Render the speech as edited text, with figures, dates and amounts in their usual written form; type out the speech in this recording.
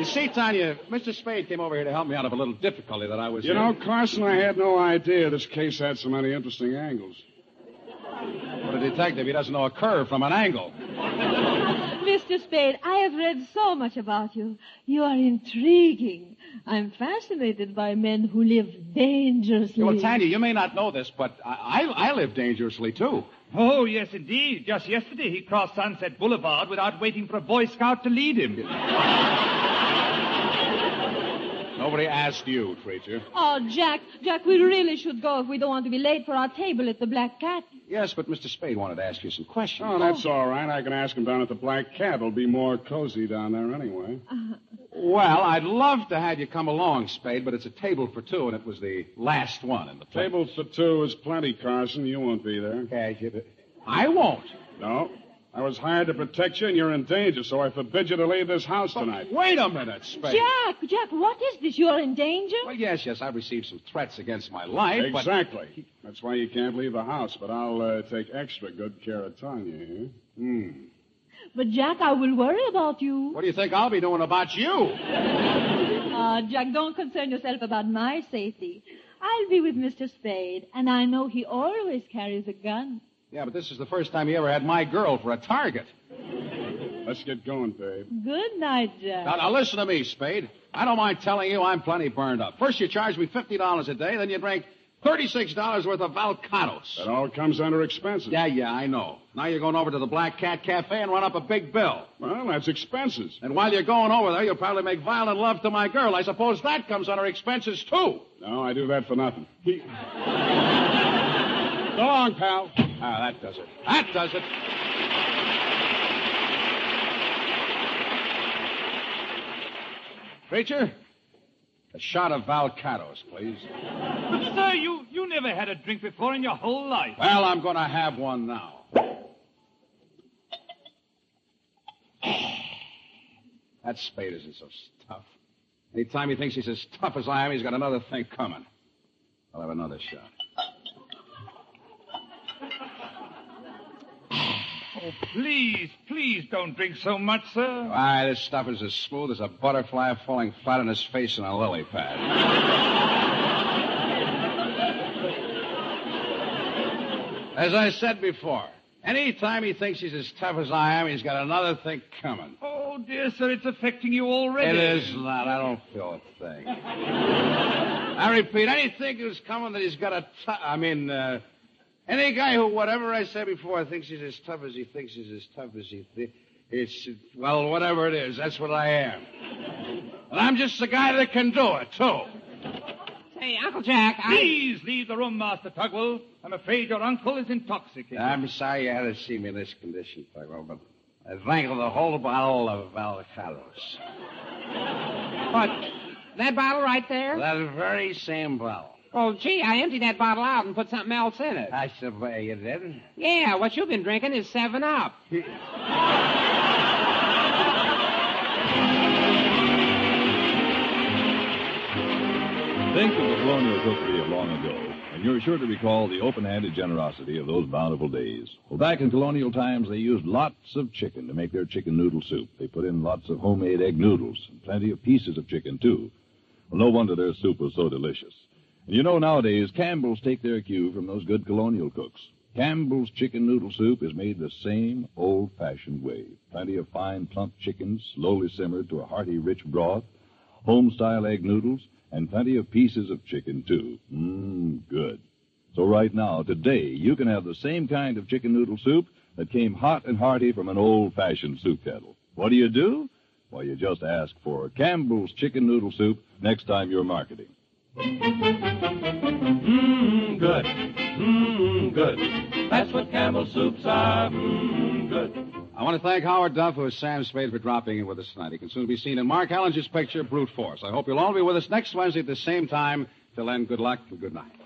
You see, Tanya, Mr. Spade came over here to help me out of a little difficulty that I was in. You know, Carson, I had no idea this case had so many interesting angles. But a detective, he doesn't know a curve from an angle. Mr. Spade, I have read so much about you. You are intriguing. I'm fascinated by men who live dangerously. Well, Tanya, you may not know this, but I live dangerously, too. Oh, yes, indeed. Just yesterday he crossed Sunset Boulevard without waiting for a Boy Scout to lead him. Nobody asked you, Treacher. Oh, Jack, we really should go if we don't want to be late for our table at the Black Cat. Yes, but Mr. Spade wanted to ask you some questions. Oh, that's all right. I can ask him down at the Black Cat. It'll be more cozy down there anyway. Well, I'd love to have you come along, Spade, but it's a table for two, and it was the last one in the place. Table for two is plenty, Carson. You won't be there. I won't. No. I was hired to protect you, and you're in danger, so I forbid you to leave this house tonight. Wait a minute, Spade. Jack, what is this? You're in danger? Well, yes, I've received some threats against my life, Exactly. But... That's why you can't leave the house, but I'll take extra good care of Tanya here. But, Jack, I will worry about you. What do you think I'll be doing about you? Jack, don't concern yourself about my safety. I'll be with Mr. Spade, and I know he always carries a gun. Yeah, but this is the first time he ever had my girl for a target. Let's get going, babe. Good night, Jack. Now, listen to me, Spade. I don't mind telling you I'm plenty burned up. First you charge me $50 a day, then you drink $36 worth of Valcados. That all comes under expenses. Yeah, I know. Now you're going over to the Black Cat Cafe and run up a big bill. Well, that's expenses. And while you're going over there, you'll probably make violent love to my girl. I suppose that comes under expenses, too. No, I do that for nothing. So long, pal. Ah, that does it. That does it. Preacher, a shot of Valcados, please. But, sir, you never had a drink before in your whole life. Well, I'm going to have one now. That Spade isn't so tough. Anytime he thinks he's as tough as I am, he's got another thing coming. I'll have another shot. Oh, please don't drink so much, sir. Why, this stuff is as smooth as a butterfly falling flat on his face in a lily pad. As I said before, anytime he thinks he's as tough as I am, he's got another thing coming. Oh, dear, sir, it's affecting you already. It is not. I don't feel a thing. I repeat, anything is coming that he's got any guy who, whatever I said before, thinks he's as tough as he thinks he's as tough as he thinks. Well, whatever it is, that's what I am. And I'm just the guy that can do it, too. Hey, Uncle Jack, Please leave the room, Master Tugwell. I'm afraid your uncle is intoxicated. I'm sorry you had to see me in this condition, Tugwell, but I drank the whole bottle of Valcados. What? That bottle right there? That very same bottle. Oh, gee, I emptied that bottle out and put something else in it. I suppose you did. Yeah, what you've been drinking is 7-Up. Think of the colonial cookery of long ago, and you're sure to recall the open-handed generosity of those bountiful days. Well, back in colonial times, they used lots of chicken to make their chicken noodle soup. They put in lots of homemade egg noodles and plenty of pieces of chicken, too. Well, no wonder their soup was so delicious. And you know, nowadays, Campbell's take their cue from those good colonial cooks. Campbell's chicken noodle soup is made the same old-fashioned way. Plenty of fine, plump chicken, slowly simmered to a hearty, rich broth, home-style egg noodles, and plenty of pieces of chicken, too. Good. So right now, today, you can have the same kind of chicken noodle soup that came hot and hearty from an old-fashioned soup kettle. What do? Well, you just ask for Campbell's chicken noodle soup next time you're marketing. Good. Good. That's what Campbell soups are. Good. I want to thank Howard Duff, who is Sam Spade, for dropping in with us tonight. He can soon be seen in Mark Ellinger's picture, Brute Force. I hope you'll all be with us next Wednesday at the same time. Till then, good luck and good night.